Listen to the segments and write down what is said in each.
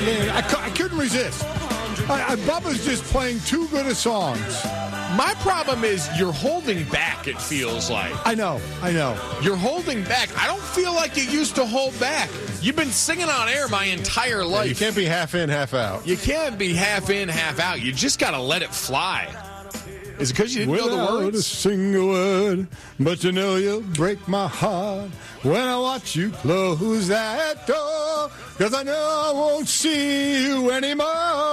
darling. I couldn't resist. Bubba's just playing too good of songs. My problem is you're holding back, it feels like. I know. You're holding back. I don't feel like you used to hold back. You've been singing on air my entire life. Yeah, you can't be half in, half out. You can't be half in, half out. You just got to let it fly. Is it because you didn't know the words? Without a single word, but you know you'll break my heart when I watch you close that door, because I know I won't see you anymore.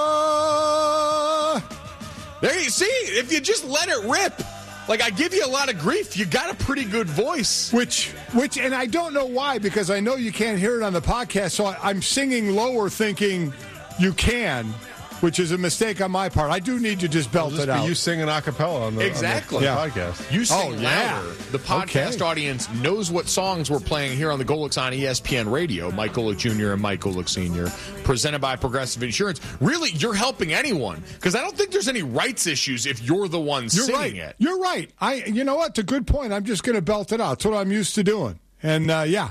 There you see, if you just let it rip. Like, I give you a lot of grief. You got a pretty good voice. Which, and I don't know why, because I know you can't hear it on the podcast, so I'm singing lower thinking you can, which is a mistake on my part. I do need to just belt it out. You singing a cappella on the podcast. You sing louder. The podcast audience knows what songs we're playing here on the Golics on ESPN Radio. Mike Golick Jr. and Mike Golick Sr. Presented by Progressive Insurance. Really, you're helping anyone, because I don't think there's any rights issues if you're the one singing it. You're right. You know what? It's a good point. I'm just going to belt it out. That's what I'm used to doing. And,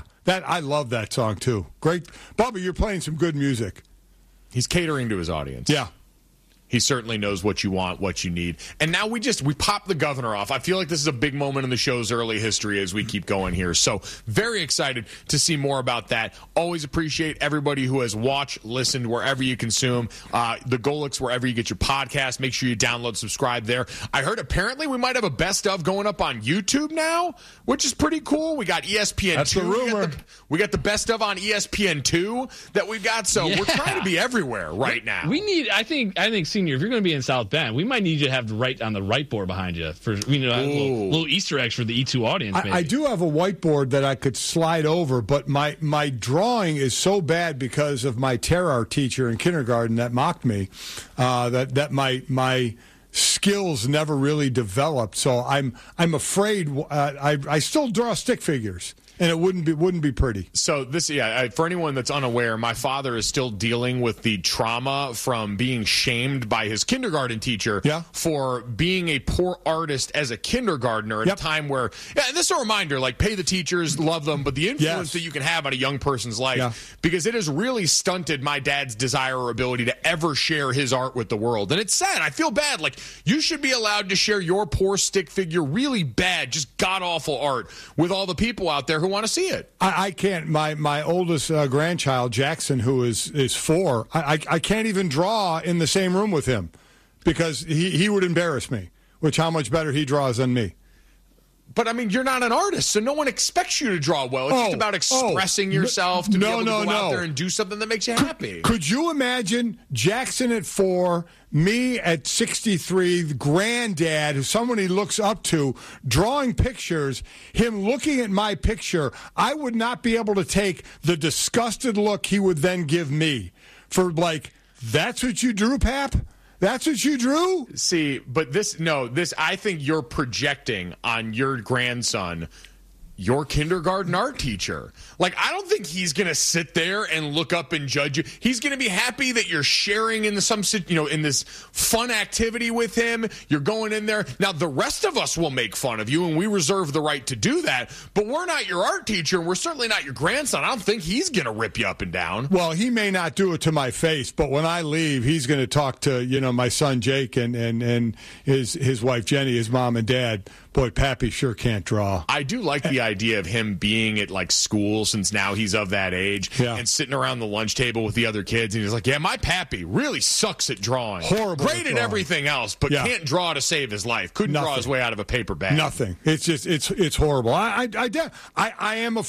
I love that song, too. Great. Bubba, you're playing some good music. He's catering to his audience. Yeah. He certainly knows what you want, what you need. And now we pop the governor off. I feel like this is a big moment in the show's early history as we keep going here. So very excited to see more about that. Always appreciate everybody who has watched, listened, wherever you consume. The Golics, wherever you get your podcast. Make sure you download, subscribe there. I heard apparently we might have a best of going up on YouTube now, which is pretty cool. We got ESPN2. That's the rumor. We got the best of on ESPN2 that we've got. So we're trying to be everywhere right now. We need, I think, Senior, if you're going to be in South Bend, we might need you to have the right on the right board behind you for little Easter eggs for the E2 audience. Maybe. I do have a whiteboard that I could slide over, but my drawing is so bad because of my terror art teacher in kindergarten that mocked me that my skills never really developed. So I'm afraid I still draw stick figures. And it wouldn't be pretty. So for anyone that's unaware, my father is still dealing with the trauma from being shamed by his kindergarten teacher for being a poor artist as a kindergartner at a time where, and this is a reminder, like, pay the teachers, love them, but the influence that you can have on a young person's life, because it has really stunted my dad's desire or ability to ever share his art with the world. And it's sad. I feel bad. Like, you should be allowed to share your poor stick figure, really bad, just god-awful art with all the people out there who want to see it. I can't. My oldest grandchild, Jackson, who is 4, I can't even draw in the same room with him because he would embarrass me, which how much better he draws than me. But, I mean, you're not an artist, so no one expects you to draw well. It's just about expressing yourself to be able to go out there and do something that makes you happy. Could you imagine Jackson at 4, me at 63, the granddad, someone he looks up to, drawing pictures, him looking at my picture? I would not be able to take the disgusted look he would then give me for, like, that's what you drew, Pap? That's what you drew? See, but this, I think you're projecting on your grandson, your kindergarten art teacher. Like, I don't think he's going to sit there and look up and judge you. He's going to be happy that you're sharing in in this fun activity with him. You're going in there. Now, the rest of us will make fun of you, and we reserve the right to do that. But we're not your art teacher, and we're certainly not your grandson. I don't think he's going to rip you up and down. Well, he may not do it to my face, but when I leave, he's going to talk to, my son Jake and his wife Jenny, his mom and dad. Boy, Pappy sure can't draw. I do like the idea of him being at, like, school, since now he's of that age, and sitting around the lunch table with the other kids, and he's like, my Pappy really sucks at drawing. Horrible. Great at everything else, but can't draw to save his life. Couldn't draw his way out of a paper bag. Nothing. It's just, it's horrible. I am a